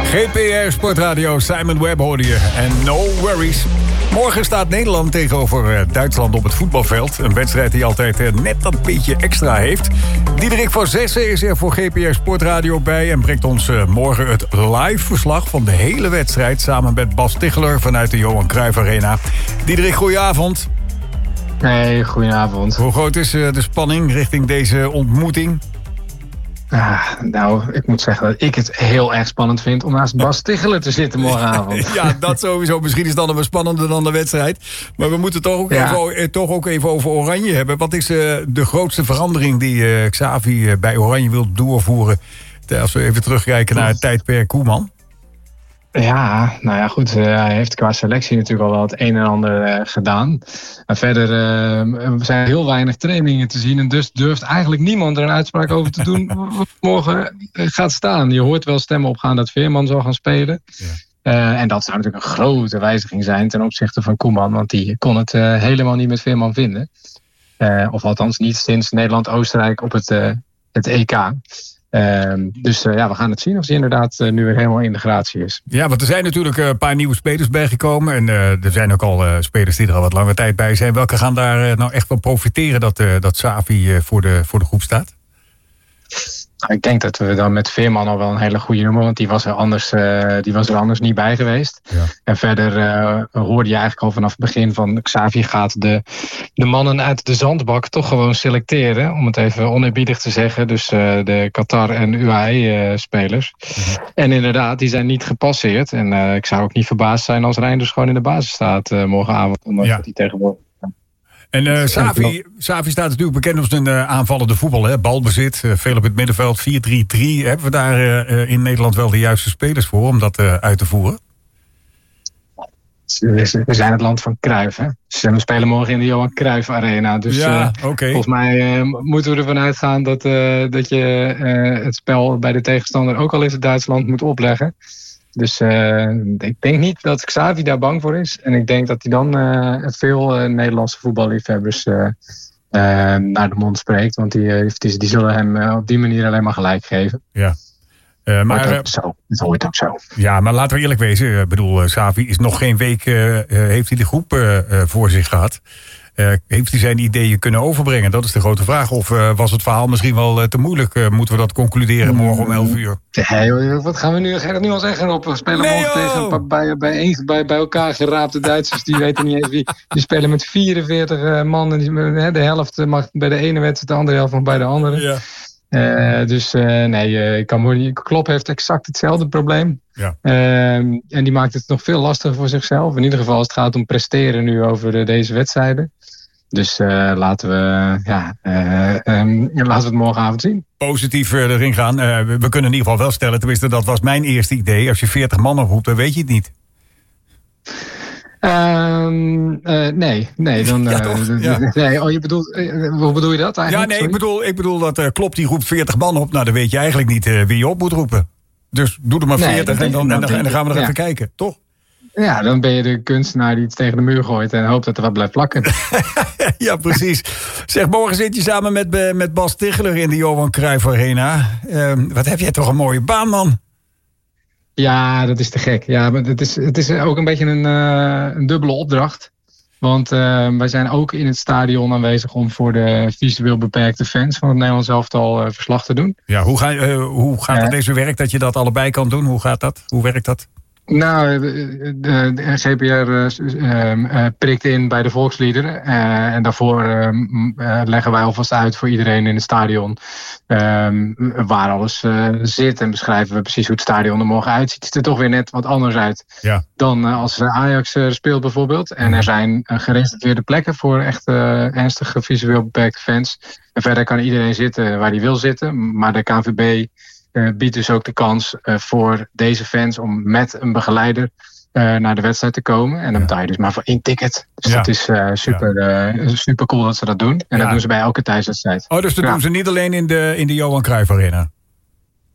GPR Sportradio, Simon Webb hoorde je. En no worries. Morgen staat Nederland tegenover Duitsland op het voetbalveld. Een wedstrijd die altijd net dat beetje extra heeft. Diederik van Zessen is er voor GPR Sportradio bij... en brengt ons morgen het live verslag van de hele wedstrijd... samen met Bas Ticheler vanuit de Johan Cruijff Arena. Diederik, goedenavond. Hey, goedenavond. Hoe groot is de spanning richting deze ontmoeting? Nou, ik moet zeggen dat ik het heel erg spannend vind om naast Bas Ticheler te zitten morgenavond. Ja, dat sowieso. Misschien is het dan nog wel spannender dan de wedstrijd. Maar we moeten toch ook even over Oranje hebben. Wat is de grootste verandering die Xavi bij Oranje wil doorvoeren? Als we even terugkijken naar het tijdperk Koeman. Ja, nou ja, goed. Hij heeft qua selectie natuurlijk al wel het een en ander gedaan. Maar verder zijn heel weinig trainingen te zien. En dus durft eigenlijk niemand er een uitspraak over te doen wat morgen gaat staan. Je hoort wel stemmen opgaan dat Veerman zal gaan spelen. Ja. En dat zou natuurlijk een grote wijziging zijn ten opzichte van Koeman. Want die kon het helemaal niet met Veerman vinden. Of althans niet sinds Nederland-Oostenrijk op het EK. Dus we gaan het zien of hij inderdaad nu weer helemaal in de gratie is. Ja, want er zijn natuurlijk een paar nieuwe spelers bijgekomen. En er zijn ook al spelers die er al wat lange tijd bij zijn. Welke gaan daar nou echt van profiteren dat Xavi voor de groep staat? Ik denk dat we dan met Veerman al wel een hele goede noemen. Want die was er anders niet bij geweest. Ja. En verder hoorde je eigenlijk al vanaf het begin van Xavi gaat de mannen uit de zandbak toch gewoon selecteren. Om het even oneerbiedig te zeggen. Dus de Qatar en UAE-spelers. En inderdaad, die zijn niet gepasseerd. En ik zou ook niet verbaasd zijn als Reinders gewoon in de basis staat morgenavond. Omdat hij tegenwoordig... En Xavi staat natuurlijk bekend als een aanvallende voetbal. Hè? Balbezit, veel op het middenveld, 4-3-3. Hebben we daar in Nederland wel de juiste spelers voor om dat uit te voeren? We zijn het land van Cruijff. Hè? Dus we spelen morgen in de Johan Cruijff Arena. Dus volgens mij moeten we ervan uitgaan dat je het spel bij de tegenstander ook al eens in Duitsland moet opleggen. Dus ik denk niet dat Xavi daar bang voor is. En ik denk dat hij dan veel Nederlandse voetballiefhebbers naar de mond spreekt. Want die zullen hem op die manier alleen maar gelijk geven. Ja. Het hoort ook zo. Ja, maar laten we eerlijk wezen. Ik bedoel, Xavi is nog geen week... heeft hij de groep voor zich gehad. Heeft hij zijn ideeën kunnen overbrengen? Dat is de grote vraag. Of was het verhaal misschien wel te moeilijk? Moeten we dat concluderen morgen om 11 uur? Nee, wat gaan we nu al zeggen? We spelen morgen tegen bij elkaar geraapte Duitsers. Die weten niet eens wie. Die spelen met 44 man. En de helft mag bij de ene wedstrijd, de andere helft mag bij de andere. Ja. Klopp heeft exact hetzelfde probleem. Ja. En die maakt het nog veel lastiger voor zichzelf. In ieder geval als het gaat om presteren nu over deze wedstrijden. Dus laten we het morgenavond zien. Positief erin gaan. We kunnen in ieder geval wel stellen, tenminste dat was mijn eerste idee. Als je 40 mannen roept, dan weet je het niet. Nee. Dan, nee, je bedoelt, hoe bedoel je dat eigenlijk? Ja, nee, ik bedoel dat Klopp die roept 40 man op. Nou, dan weet je eigenlijk niet wie je op moet roepen. Dus doe er maar 40 en dan gaan we er even kijken, toch? Ja, dan ben je de kunstenaar die iets tegen de muur gooit en hoopt dat er wat blijft plakken. Ja, precies. Zeg, morgen zit je samen met Bas Ticheler in de Johan Cruijff Arena. Wat heb jij toch een mooie baan, man? Ja, dat is te gek. Ja, maar het is ook een beetje een dubbele opdracht. Want wij zijn ook in het stadion aanwezig om voor de visueel beperkte fans van het Nederlands elftal verslag te doen. Ja, hoe gaat het deze werk dat je dat allebei kan doen? Hoe gaat dat? Hoe werkt dat? Nou, de GPR prikt in bij de volksliederen. En daarvoor leggen wij alvast uit voor iedereen in het stadion waar alles zit. En beschrijven we precies hoe het stadion er morgen uitziet. Het ziet er toch weer net wat anders uit dan als Ajax speelt bijvoorbeeld. En er zijn gereserveerde plekken voor echt ernstige visueel beperkte fans. En verder kan iedereen zitten waar hij wil zitten. Maar de KNVB biedt dus ook de kans voor deze fans om met een begeleider naar de wedstrijd te komen. En dan betaal je dus maar voor 1 ticket. Dus dat is super cool dat ze dat doen. En dat doen ze bij elke thuiswedstrijd. Oh, dus dat doen ze niet alleen in de Johan Cruijff Arena?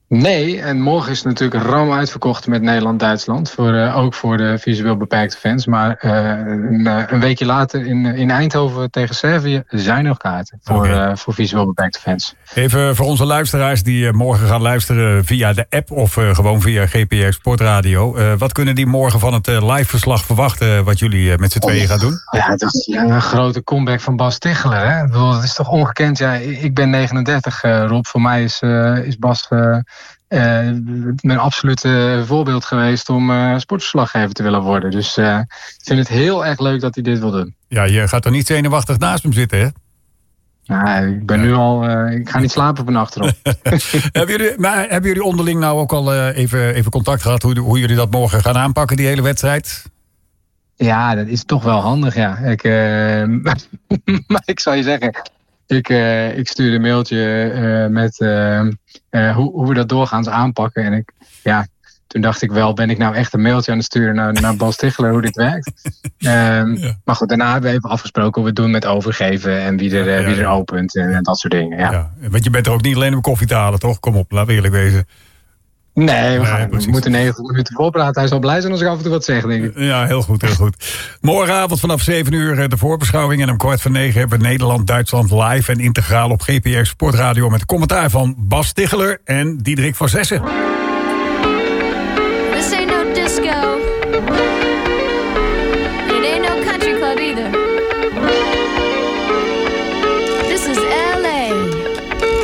Nee, en morgen is het natuurlijk ram uitverkocht met Nederland-Duitsland. Ook voor de visueel beperkte fans. Maar een weekje later in Eindhoven tegen Servië zijn er nog kaarten voor visueel beperkte fans. Even voor onze luisteraars die morgen gaan luisteren via de app of gewoon via GPR Sportradio. Wat kunnen die morgen van het live verslag verwachten wat jullie met z'n tweeën gaan doen? Ja, het is een grote comeback van Bas Ticheler. Hè? Ik bedoel, het is toch ongekend. Ja, ik ben 39, Rob. Voor mij is Bas mijn absolute voorbeeld geweest om sportverslaggever te willen worden. Dus ik vind het heel erg leuk dat hij dit wil doen. Ja, je gaat er niet zenuwachtig naast hem zitten, hè? Nou, ik ben nu al... ik ga niet slapen vannacht erop. Hebben jullie onderling nou ook al even contact gehad hoe jullie dat morgen gaan aanpakken, die hele wedstrijd? Ja, dat is toch wel handig, ja. Maar ik zou je zeggen... Ik stuurde een mailtje met hoe we dat doorgaans aanpakken. En toen dacht ik wel, ben ik nou echt een mailtje aan het sturen naar Bas Ticheler hoe dit werkt? Maar goed, daarna hebben we even afgesproken hoe we het doen met overgeven en wie er opent en dat soort dingen. Ja. Want je bent er ook niet alleen om koffie te halen, toch? Kom op, laten we eerlijk wezen. Nee, we moeten 90 minuten voorpraten. Hij zal blij zijn als ik af en toe wat zeg, denk ik. Ja, heel goed, heel goed. Morgenavond vanaf 7 uur de voorbeschouwing. En om 8:45 hebben we Nederland-Duitsland live en integraal op GPR Sportradio met commentaar van Bas Ticheler en Diederik van Zessen.